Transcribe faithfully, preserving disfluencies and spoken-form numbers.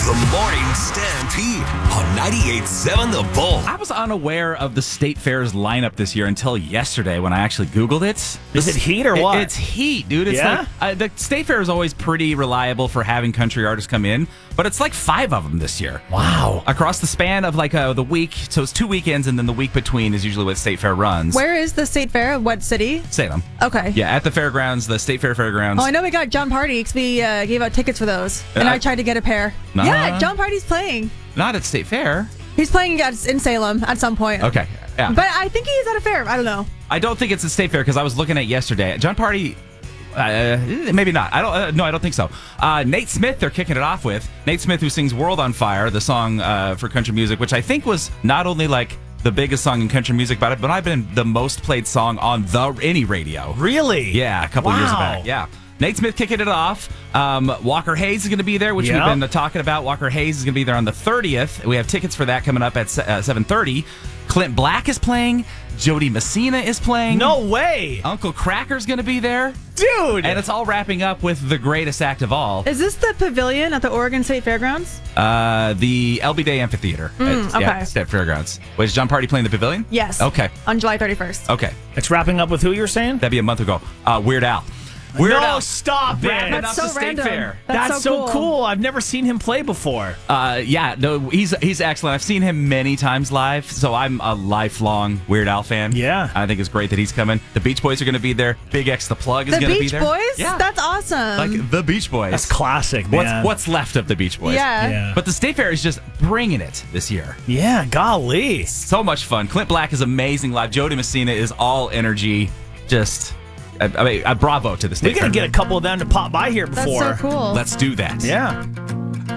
The Morning Stampede on ninety-eight point seven The Bull. I was unaware of the State Fair's lineup this year until yesterday when I actually Googled it. Is it heat or It- what? It's heat, dude. It's Yeah? like uh, the State Fair is always pretty reliable for having country artists come in, but it's like five of them this year. Wow. Across the span of like uh, the week, so it's two weekends, and then the week between is usually what State Fair runs. Where is the State Fair? What city? Salem. Okay. Yeah, at the fairgrounds, the State Fair fairgrounds. Oh, I know we got John Party because we uh, gave out tickets for those, and Uh, I tried to get a pair. Nah. Yeah, John Party's playing. Not at State Fair. He's playing at, in Salem at some point. Okay. Yeah. But I think he's at a fair. I don't know. I don't think it's a State Fair because I was looking at yesterday. John Party, uh, maybe not. I don't. Uh, no, I don't think so. Uh, Nate Smith, they're kicking it off with Nate Smith, who sings "World on Fire," the song uh, for country music, which I think was not only like the biggest song in country music, but but I've been the most played song on the any radio. Really? Yeah, a couple Wow. years back. Yeah. Nate Smith kicking it off. Um, Walker Hayes is going to be there, which Yep. we've been talking about. Walker Hayes is going to be there on the thirtieth. We have tickets for that coming up at se- uh, seven thirty. Clint Black is playing. Jody Messina is playing. No way. Uncle Cracker's going to be there. Dude. And it's all wrapping up with the greatest act of all, Is this the pavilion at the Oregon State Fairgrounds? uh, the L B Day Amphitheater Mm, at yeah, okay. State Fairgrounds. Wait, is John Party playing the pavilion? Yes. Okay. On July thirty-first. Okay. It's wrapping up with who you're saying? That'd be a month ago. Uh, Weird Al. Weird no, Al. stop Wrapping it. up That's the so State random. Fair. That's, That's so so cool. I've never seen him play before. Uh, yeah, no, he's he's excellent. I've seen him many times live, so I'm a lifelong Weird Al fan. Yeah. I think it's great that he's coming. The Beach Boys are going to be there. Big X the Plug is The going to be Beach there. Boys? Yeah, That's awesome. like the Beach Boys. That's classic, man. What's what's left of the Beach Boys? yeah. Yeah. But the State Fair is just bringing it this year. Yeah, golly. So much fun. Clint Black is amazing live. Jody Messina is all energy. Just, I, I mean, a bravo to the State We got to Fair. get a couple of them to pop by here That's before. so cool. Let's do that. Yeah.